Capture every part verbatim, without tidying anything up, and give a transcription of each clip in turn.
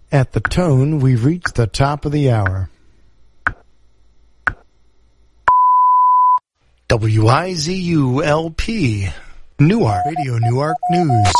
At the tone, we've reached the top of the hour. W I Z U L P, Newark, Radio Newark News.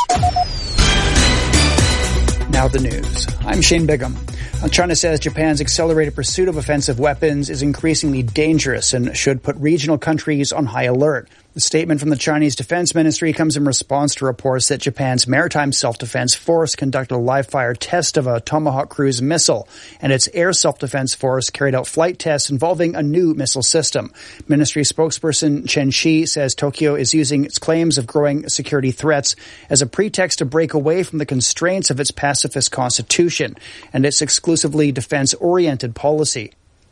Now the news. I'm Shane Bigham. China says Japan's accelerated pursuit of offensive weapons is increasingly dangerous and should put regional countries on high alert. The statement from the Chinese Defense Ministry comes in response to reports that Japan's Maritime Self-Defense Force conducted a live-fire test of a Tomahawk cruise missile, and its Air Self-Defense Force carried out flight tests involving a new missile system. Ministry spokesperson Chen Shi says Tokyo is using its claims of growing security threats as a pretext to break away from the constraints of its pacifist constitution and its exclusively defense-oriented policy.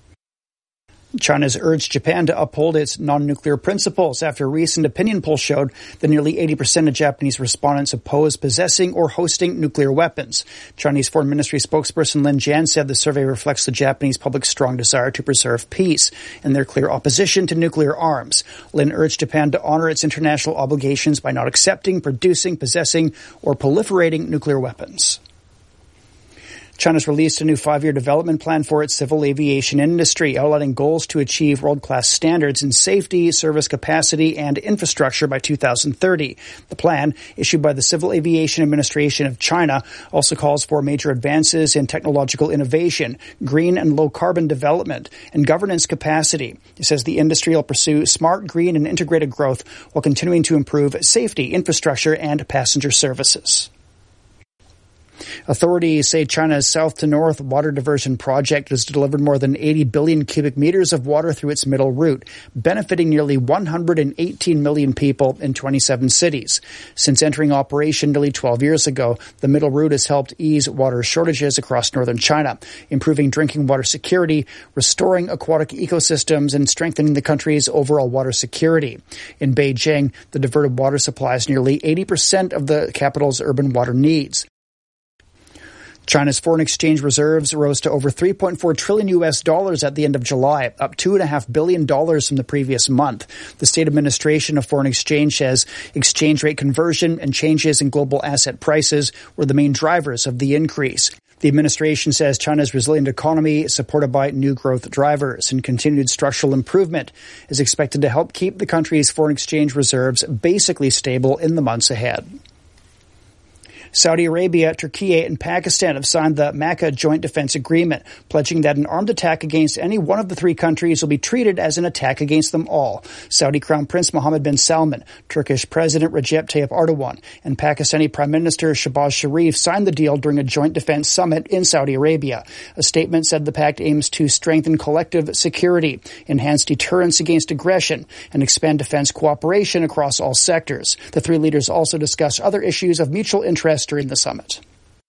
China's urged Japan to uphold its non-nuclear principles after a recent opinion poll showed that nearly eighty percent of Japanese respondents oppose possessing or hosting nuclear weapons. Chinese Foreign Ministry spokesperson Lin Jian said the survey reflects the Japanese public's strong desire to preserve peace and their clear opposition to nuclear arms. Lin urged Japan to honor its international obligations by not accepting, producing, possessing, or proliferating nuclear weapons. China's released a new five-year development plan for its civil aviation industry, outlining goals to achieve world-class standards in safety, service capacity, and infrastructure by two thousand thirty. The plan, issued by the Civil Aviation Administration of China, also calls for major advances in technological innovation, green and low-carbon development, and governance capacity. It says the industry will pursue smart, green, and integrated growth while continuing to improve safety, infrastructure, and passenger services. Authorities say China's south-to-north water diversion project has delivered more than eighty billion cubic meters of water through its middle route, benefiting nearly one hundred eighteen million people in twenty-seven cities. Since entering operation nearly twelve years ago, the middle route has helped ease water shortages across northern China, improving drinking water security, restoring aquatic ecosystems, and strengthening the country's overall water security. In Beijing, the diverted water supplies nearly eighty percent of the capital's urban water needs. China's foreign exchange reserves rose to over three point four trillion U S dollars at the end of July, up two point five billion dollars from the previous month. The State Administration of Foreign Exchange says exchange rate conversion and changes in global asset prices were the main drivers of the increase. The administration says China's resilient economy, supported by new growth drivers and continued structural improvement, is expected to help keep the country's foreign exchange reserves basically stable in the months ahead. Saudi Arabia, Turkey, and Pakistan have signed the Makkah Joint Defense Agreement, pledging that an armed attack against any one of the three countries will be treated as an attack against them all. Saudi Crown Prince Mohammed bin Salman, Turkish President Recep Tayyip Erdogan, and Pakistani Prime Minister Shehbaz Sharif signed the deal during a joint defense summit in Saudi Arabia. A statement said the pact aims to strengthen collective security, enhance deterrence against aggression, and expand defense cooperation across all sectors. The three leaders also discussed other issues of mutual interest during the summit.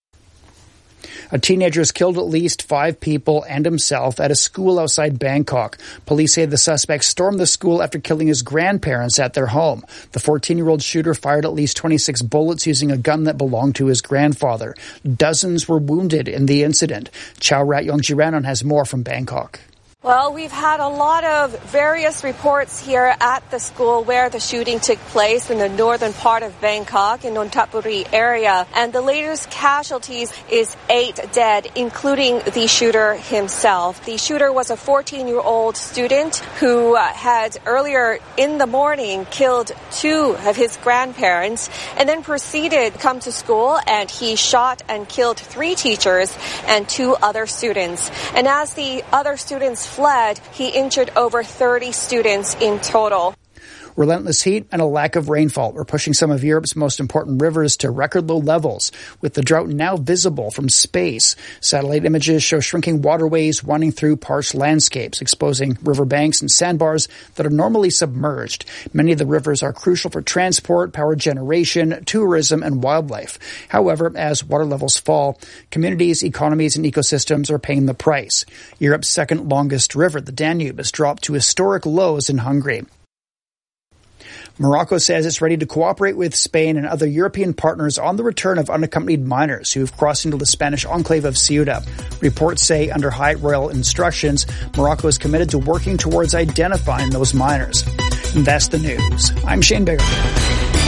A teenager has killed at least five people and himself at a school outside Bangkok. Police say the suspect stormed the school after killing his grandparents at their home. The fourteen-year-old shooter fired at least twenty-six bullets using a gun that belonged to his grandfather. Dozens were wounded in the incident. Chow Rat Yongjiran has more from Bangkok. Well, we've had a lot of various reports here at the school where the shooting took place in the northern part of Bangkok in Nonthaburi area. And the latest casualties is eight dead, including the shooter himself. The shooter was a fourteen-year-old student who uh, had earlier in the morning killed two of his grandparents and then proceeded to come to school, and he shot and killed three teachers and two other students. And as the other students fled, he injured over thirty students in total. Relentless heat and a lack of rainfall are pushing some of Europe's most important rivers to record low levels, with the drought now visible from space. Satellite images show shrinking waterways running through parched landscapes, exposing riverbanks and sandbars that are normally submerged. Many of the rivers are crucial for transport, power generation, tourism, and wildlife. However, as water levels fall, communities, economies, and ecosystems are paying the price. Europe's second longest river, the Danube, has dropped to historic lows in Hungary. Morocco says it's ready to cooperate with Spain and other European partners on the return of unaccompanied minors who have crossed into the Spanish enclave of Ceuta. Reports say under high royal instructions, Morocco is committed to working towards identifying those minors. And that's the news. I'm Shane Bigham.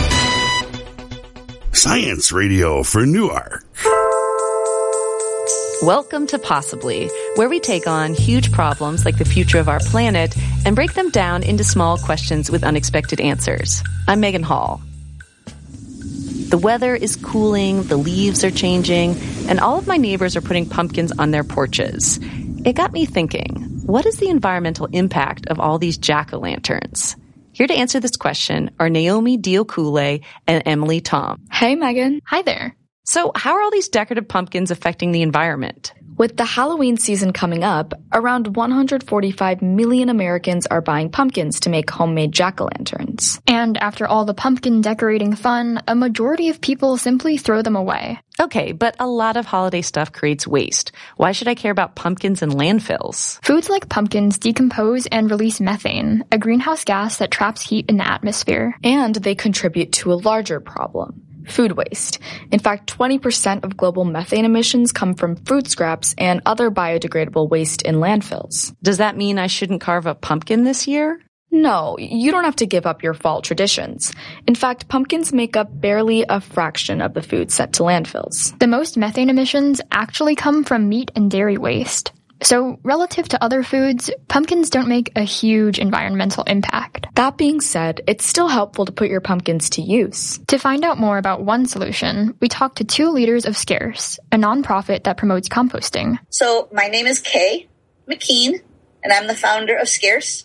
Science Radio for Newark. Welcome to Possibly, where we take on huge problems like the future of our planet and break them down into small questions with unexpected answers. I'm Megan Hall. The weather is cooling, the leaves are changing, and all of my neighbors are putting pumpkins on their porches. It got me thinking, what is the environmental impact of all these jack-o'-lanterns? Here to answer this question are Naomi Diokule and Emily Tom. Hey, Megan. Hi there. So how are all these decorative pumpkins affecting the environment? With the Halloween season coming up, around one hundred forty-five million Americans are buying pumpkins to make homemade jack-o'-lanterns. And after all the pumpkin decorating fun, a majority of people simply throw them away. Okay, but a lot of holiday stuff creates waste. Why should I care about pumpkins in landfills? Foods like pumpkins decompose and release methane, a greenhouse gas that traps heat in the atmosphere. And they contribute to a larger problem. Food waste. In fact, twenty percent of global methane emissions come from food scraps and other biodegradable waste in landfills. Does that mean I shouldn't carve a pumpkin this year? No, you don't have to give up your fall traditions. In fact, pumpkins make up barely a fraction of the food sent to landfills. The most methane emissions actually come from meat and dairy waste. So, relative to other foods, pumpkins don't make a huge environmental impact. That being said, it's still helpful to put your pumpkins to use. To find out more about one solution, we talked to two leaders of Scarce, a nonprofit that promotes composting. So, my name is Kay McKean, and I'm the founder of Scarce,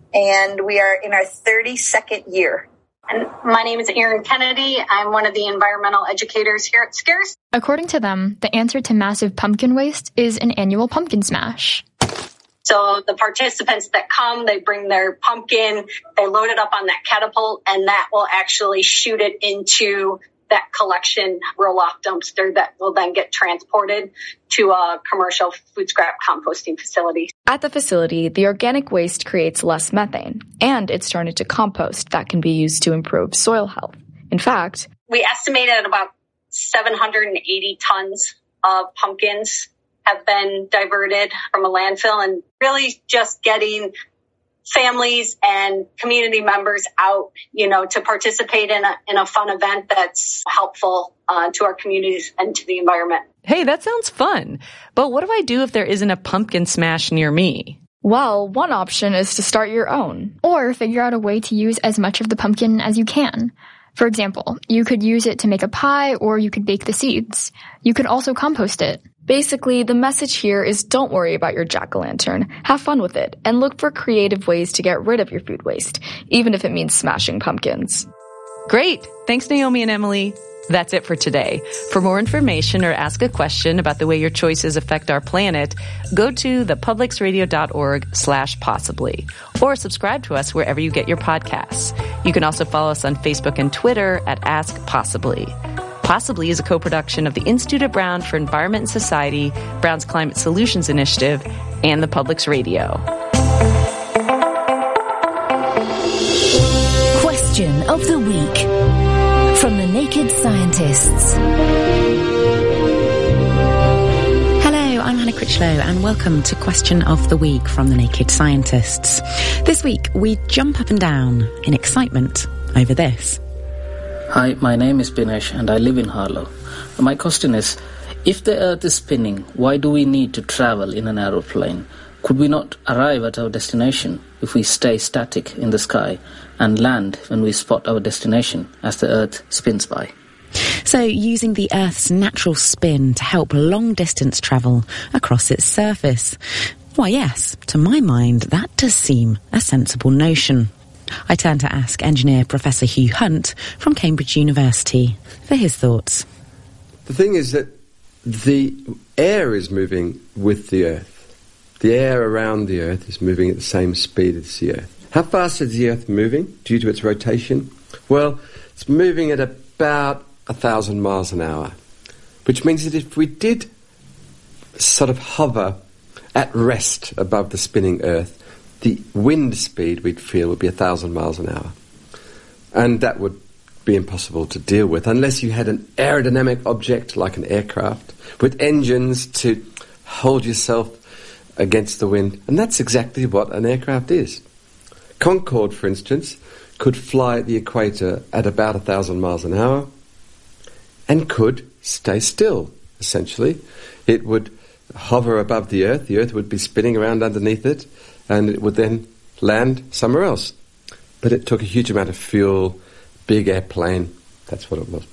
and we are in our thirty-second year. And my name is Erin Kennedy. I'm one of the environmental educators here at Scarce. According to them, the answer to massive pumpkin waste is an annual pumpkin smash. So the participants that come, they bring their pumpkin, they load it up on that catapult, and that will actually shoot it into that collection roll-off dumpster that will then get transported to a commercial food scrap composting facility. At the facility, the organic waste creates less methane, and it's turned into compost that can be used to improve soil health. In fact, we estimated at about seven hundred eighty tons of pumpkins have been diverted from a landfill, and really just getting families and community members out, you know, to participate in a in a fun event that's helpful uh, to our communities and to the environment. Hey, that sounds fun. But what do I do if there isn't a pumpkin smash near me? Well, one option is to start your own. Or figure out a way to use as much of the pumpkin as you can. For example, you could use it to make a pie, or you could bake the seeds. You could also compost it. Basically, the message here is don't worry about your jack-o'-lantern. Have fun with it, and look for creative ways to get rid of your food waste, even if it means smashing pumpkins. Great! Thanks, Naomi and Emily. That's it for today. For more information or ask a question about the way your choices affect our planet, go to thepublicsradio.org slash possibly, or subscribe to us wherever you get your podcasts. You can also follow us on Facebook and Twitter at Ask Possibly. Possibly is a co-production of the Institute at Brown for Environment and Society, Brown's Climate Solutions Initiative, and the Public's Radio. Question of the Week from the Naked Scientists. Hello, I'm Hannah Critchlow, and welcome to Question of the Week from the Naked Scientists. This week, we jump up and down in excitement over this. Hi, my name is Binesh and I live in Harlow. My question is, if the Earth is spinning, why do we need to travel in an aeroplane? Could we not arrive at our destination if we stay static in the sky and land when we spot our destination as the Earth spins by? So, using the Earth's natural spin to help long-distance travel across its surface. Why, yes, to my mind, that does seem a sensible notion. I turn to ask engineer Professor Hugh Hunt from Cambridge University for his thoughts. The thing is that the air is moving with the Earth. The air around the Earth is moving at the same speed as the Earth. How fast is the Earth moving due to its rotation? Well, it's moving at about a thousand miles an hour, which means that if we did sort of hover at rest above the spinning Earth, the wind speed we'd feel would be a thousand miles an hour. And that would be impossible to deal with unless you had an aerodynamic object like an aircraft with engines to hold yourself against the wind. And that's exactly what an aircraft is. Concorde, for instance, could fly at the equator at about a thousand miles an hour and could stay still, essentially. It would hover above the Earth, the Earth would be spinning around underneath it, and it would then land somewhere else. But it took a huge amount of fuel, big airplane, that's what it was.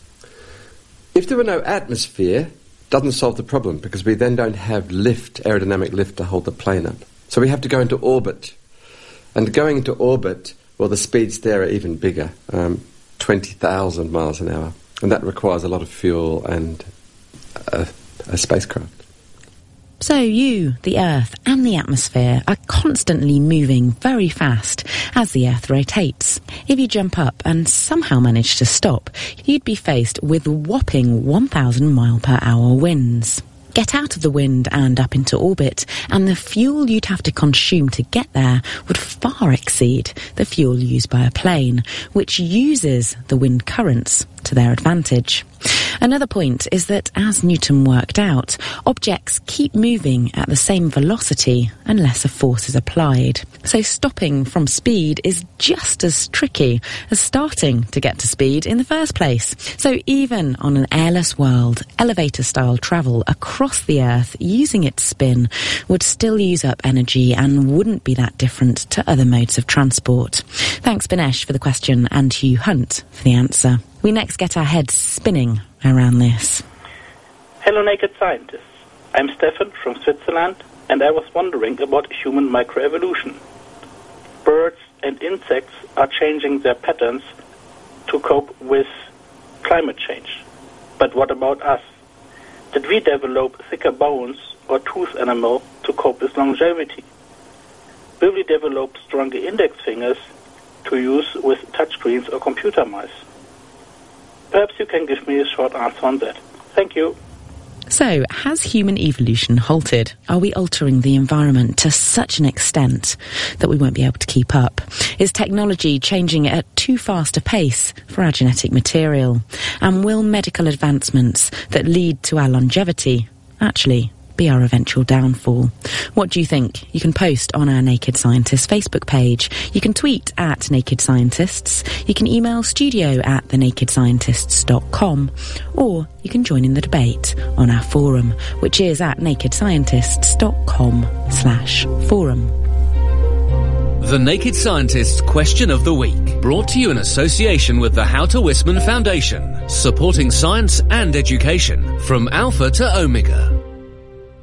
If there were no atmosphere, it doesn't solve the problem, because we then don't have lift, aerodynamic lift, to hold the plane up. So we have to go into orbit. And going into orbit, well, the speeds there are even bigger, um, twenty thousand miles an hour. And that requires a lot of fuel and a, a spacecraft. So you, the Earth and the atmosphere are constantly moving very fast as the Earth rotates. If you jump up and somehow manage to stop, you'd be faced with whopping one thousand mile per hour winds. Get out of the wind and up into orbit, and the fuel you'd have to consume to get there would far exceed the fuel used by a plane, which uses the wind currents to their advantage. Another point is that, as Newton worked out, objects keep moving at the same velocity unless a force is applied. So stopping from speed is just as tricky as starting to get to speed in the first place. So even on an airless world, elevator-style travel across the Earth using its spin would still use up energy and wouldn't be that different to other modes of transport. Thanks, Binesh, for the question, and Hugh Hunt for the answer. We next get our heads spinning around this. Hello, Naked Scientists. I'm Stefan from Switzerland, and I was wondering about human microevolution. Birds and insects are changing their patterns to cope with climate change. But what about us? Did we develop thicker bones or tooth enamel to cope with longevity? Will we develop stronger index fingers to use with touchscreens or computer mice? Perhaps you can give me a short answer on that. Thank you. So, has human evolution halted? Are we altering the environment to such an extent that we won't be able to keep up? Is technology changing at too fast a pace for our genetic material? And will medical advancements that lead to our longevity actually be our eventual downfall? What do you think? You can post on our Naked Scientists Facebook page. You can tweet at Naked Scientists. You can email studio at the naked scientists dot com, or you can join in the debate on our forum, which is at naked scientists dot com slash forum. The Naked Scientists Question of the Week, brought to you in association with the Houter Wisman Foundation, supporting science and education from Alpha to Omega.